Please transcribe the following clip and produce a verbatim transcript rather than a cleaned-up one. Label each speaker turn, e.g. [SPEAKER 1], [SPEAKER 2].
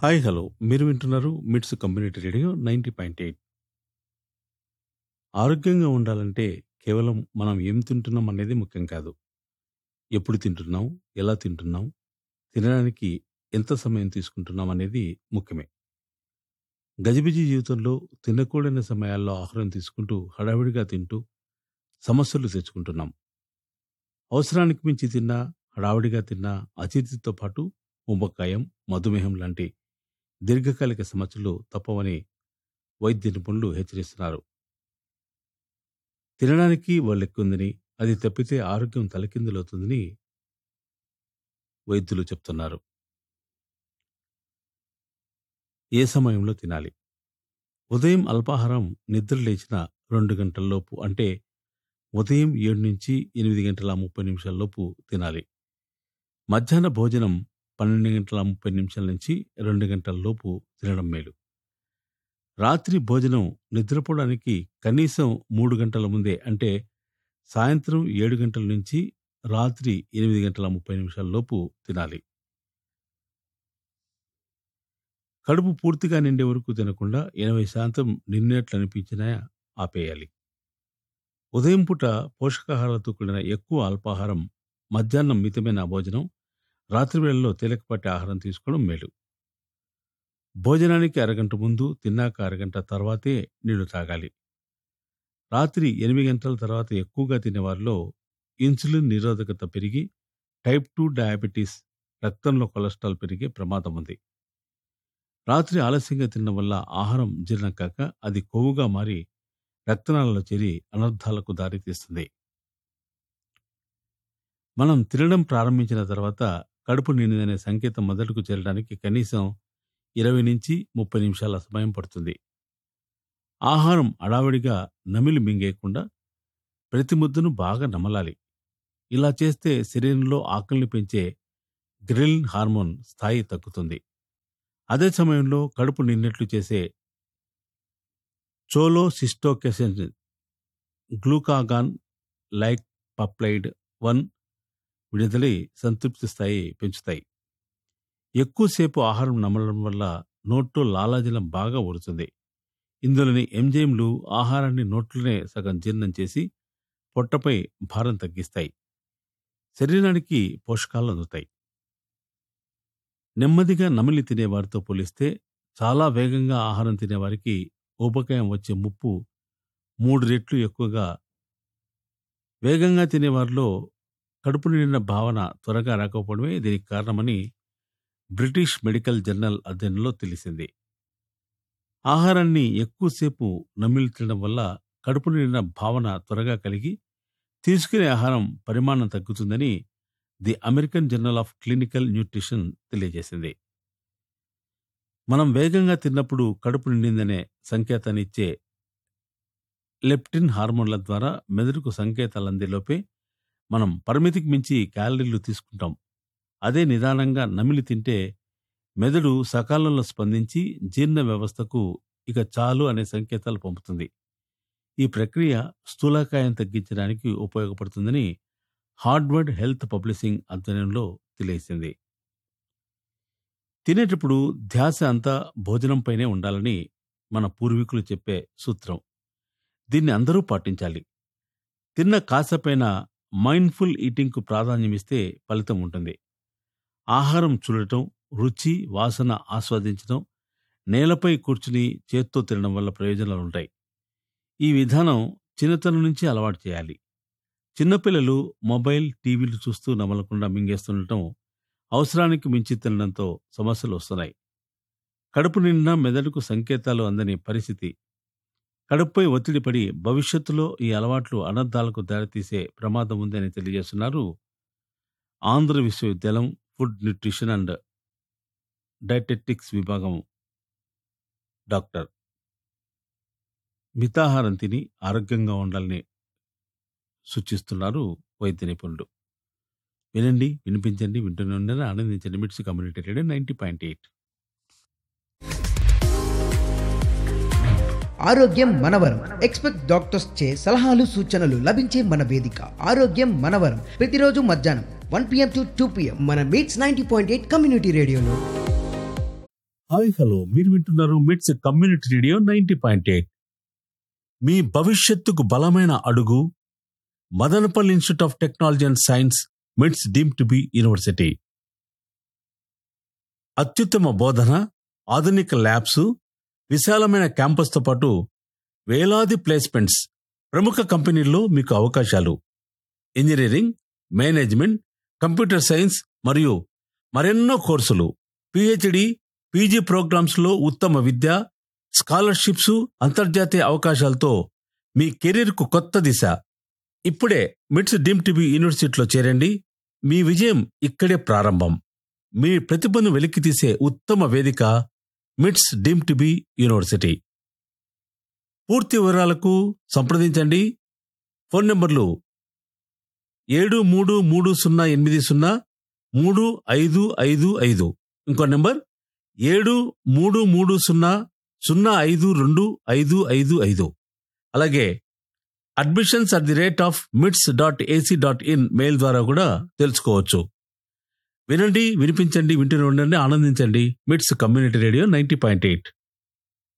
[SPEAKER 1] Hi hello మీరు వింటున్నారు మిట్స్ community radio ninety point eight. ఆరోగ్యంగా ఉండాలంటే కేవలం మనం ఏం తింటున్నాం అనేది ముఖ్యం కాదు. ఎప్పుడు తింటున్నాం, ఎలా తింటున్నాం, తినడానికి ఎంత సమయం తీసుకుంటున్నాం అనేది ముఖ్యమే. గజిబిజి జీవితంలో తినకూడని సమయాల్లో ఆహారం తీసుకుంటూ హడావిడిగా తింటూ సమస్యలు తెచ్చుకుంటున్నాం. అవసరానికి మించి తిన్నా, హడావిడిగా తిన్నా అజీర్తితో పాటు ఊబకాయం, మధుమేహం లాంటి దీర్ఘకాలిక సమస్యలు తప్పవని వైద్య నిపుణులు హెచ్చరిస్తున్నారు. తినడానికి వాళ్ళెక్కుందని, అది తప్పితే ఆరోగ్యం తలకిందులవుతుందని వైద్యులు చెప్తున్నారు. ఏ సమయంలో తినాలి? ఉదయం అల్పాహారం నిద్ర లేచిన రెండు గంటల్లోపు, అంటే ఉదయం ఏడు నుంచి ఎనిమిది గంటల ముప్పై నిమిషాల్లోపు తినాలి. మధ్యాహ్న భోజనం పన్నెండు గంటల ముప్పై నిమిషాల నుంచి రెండు గంటల లోపు తినడం మేలు. రాత్రి భోజనం నిద్రపోవడానికి కనీసం మూడు గంటల ముందే, అంటే సాయంత్రం ఏడు గంటల నుంచి రాత్రి ఎనిమిది గంటల ముప్పై నిమిషాల లోపు తినాలి. కడుపు పూర్తిగా నిండే వరకు తినకుండా ఎనభై శాతం నిన్నట్లు అనిపించినా ఆపేయాలి. ఉదయం పూట పోషకాహారాలతో కూడిన ఎక్కువ అల్పాహారం, మధ్యాహ్నం మితమైన భోజనం, రాత్రి వేళల్లో తేలికపాటి ఆహారం తీసుకోవడం మేలు. భోజనానికి అరగంట ముందు, తిన్నాక అరగంట తర్వాతే నీళ్లు తాగాలి. రాత్రి ఎనిమిది గంటల తర్వాత ఎక్కువగా తినేవారిలో ఇన్సులిన్ నిరోధకత పెరిగి టైప్ టూ డయాబెటీస్, రక్తంలో కొలెస్ట్రాల్ పెరిగే ప్రమాదం ఉంది. రాత్రి ఆలస్యంగా తినడం వల్ల ఆహారం జీర్ణం కాక అది కొవ్వుగా మారి రక్తనాళాల్లో చేరి అనర్థాలకు దారితీస్తుంది. మనం తినడం ప్రారంభించిన తర్వాత కడుపు నిండిందనే సంకేతం మొదటకు చేరడానికి కనీసం ఇరవై నుంచి ముప్పై నిమిషాల సమయం పడుతుంది. ఆహారం అడావిడిగా నమిలి మింగేయకుండా ప్రతి ముద్దను బాగా నమలాలి. ఇలా చేస్తే శరీరంలో ఆకలిని పెంచే గ్రెలిన్ హార్మోన్ స్థాయి తగ్గుతుంది. అదే సమయంలో కడుపు నిండినట్లు చేసే చోలోసిస్టోకెసిన్, గ్లూకాగాన్ లైక్ పప్లైడ్ వన్ విడుదలై సంతృప్తి స్థాయి పెంచుతాయి. ఎక్కువసేపు ఆహారం నమలడం వల్ల నోట్లో లాలాజలం బాగా ఊరుతుంది. ఇందులోని ఎంజైమ్లు ఆహారాన్ని నోట్లోనే సగం జీర్ణం చేసి పొట్టపై భారం తగ్గిస్తాయి. శరీరానికి పోషకాలు అందుతాయి. నెమ్మదిగా నమిలి తినేవారితో పోలిస్తే చాలా వేగంగా ఆహారం తినేవారికి ఊబకాయం వచ్చే ముప్పు మూడు రెట్లు ఎక్కువగా. వేగంగా తినేవారిలో కడుపు నిండిన భావన త్వరగా రాకపోవడమే దీనికి కారణమని బ్రిటిష్ మెడికల్ జర్నల్ అధ్యయనంలో తెలిసింది. ఆహారాన్ని ఎక్కువసేపు నమిలి తినడం వల్ల కడుపు నిండిన భావన త్వరగా కలిగి తీసుకునే ఆహారం పరిమాణం తగ్గుతుందని the American journal of clinical nutrition తెలియజేసింది. మనం వేగంగా తిన్నప్పుడు కడుపు నిండిందనే సంకేతాన్ని ఇచ్చే లెప్టిన్ హార్మోన్ల ద్వారా మెదడుకు సంకేతాలు అందేలోపే మనం పరిమితికి మించి క్యాలరీలు తీసుకుంటాం. అదే నిదానంగా నమిలి తింటే మెదడు సకాలంలో స్పందించి జీర్ణ వ్యవస్థకు ఇక చాలు అనే సంకేతాలు పంపుతుంది. ఈ ప్రక్రియ స్థూలకాయం తగ్గించడానికి ఉపయోగపడుతుందని హార్వర్డ్ హెల్త్ పబ్లిషింగ్ అధ్యయనంలో తెలియజేసింది. తినేటప్పుడు ధ్యాస అంతా భోజనంపైనే ఉండాలని మన పూర్వీకులు చెప్పే సూత్రం. దీన్ని అందరూ పాటించాలి. తిన్న కాసపైన మైండ్ఫుల్ ఈటింగ్కు ప్రాధాన్యమిస్తే ఫలితం ఉంటుంది. ఆహారం చూడటం, రుచి, వాసన ఆస్వాదించడం, నేలపై కూర్చుని చేత్తో తినడం వల్ల ప్రయోజనాలుంటాయి. ఈ విధానం చిన్నతనం నుంచి అలవాటు చేయాలి. చిన్నపిల్లలు మొబైల్, టీవీలు చూస్తూ నమలకుండా మింగేస్తుండటం, అవసరానికి మించి తినడంతో సమస్యలు వస్తున్నాయి. కడుపు నిండా మెదడుకు సంకేతాలు అందని పరిస్థితి. కడుపుపై ఒత్తిడి పడి భవిష్యత్తులో ఈ అలవాట్లు అనర్థాలకు దారితీసే ప్రమాదం ఉందని తెలియజేస్తున్నారు ఆంధ్ర విశ్వవిద్యాలయం ఫుడ్ న్యూట్రిషన్ అండ్ డైటెటిక్స్ విభాగం డాక్టర్. మితాహారం తిని ఆరోగ్యంగా ఉండాలని సూచిస్తున్నారు వైద్య నిపుణులు. వినండి, వినిపించండి, వింటూనే ఉండండి, ఆనందించండి. మిట్స్ community radio ninety point eight.
[SPEAKER 2] ఆరోగ్యం మనవరం. ఎక్స్పెక్ట్ డాక్టర్స్ చే సలహాలు సూచనలు లభించే మన వేదిక ఆరోగ్యం మనవరం. ప్రతిరోజు మధ్యాహ్నం one PM to two PM మన meets ninety point eight community రేడియోలో.
[SPEAKER 1] హాయ్ హలో మీరు వింటున్నారు మిట్స్ community radio ninety point eight. మీ భవిష్యత్తుకు బలమైన అడుగు Madanapalle institute of technology and science మిట్స్ డీమ్ టు బి యూనివర్సిటీ. అత్యుత్తమ బోధన, ఆధునిక ల్యాబ్స్, విశాలమైన క్యాంపస్తో పాటు వేలాది ప్లేస్మెంట్స్, ప్రముఖ కంపెనీల్లో మీకు అవకాశాలు. ఇంజనీరింగ్, మేనేజ్మెంట్, కంప్యూటర్ సైన్స్ మరియు మరెన్నో కోర్సులు, పిహెచ్డి, పీజీ ప్రోగ్రామ్స్లో ఉత్తమ విద్య, స్కాలర్షిప్స్, అంతర్జాతీయ అవకాశాలతో మీ కెరీర్కు కొత్త దిశ. ఇప్పుడే మిట్స్ డీమ్ టు బి యూనివర్సిటీలో చేరండి. మీ విజయం ఇక్కడే ప్రారంభం. మీ ప్రతిభను వెలికితీసే ఉత్తమ వేదిక మిట్స్ డీమ్ టు బి యూనివర్సిటీ. పూర్తి వివరాలకు సంప్రదించండి. ఫోన్ నంబర్లు ఏడు మూడు మూడు సున్నా ఎనిమిది సున్నా మూడు ఐదు ఐదు ఐదు, ఇంకో నెంబర్ ఏడు మూడు మూడు సున్నా సున్నా ఐదు రెండు ఐదు ఐదు ఐదు. అలాగే admissions at the rate of మిట్స్ dot AC dot in mail ద్వారా కూడా తెలుసుకోవచ్చు. వినండి, వినిపించండి, వింటూనే ఉండండి, ఆనందించండి. మిట్స్ community radio ninety point eight.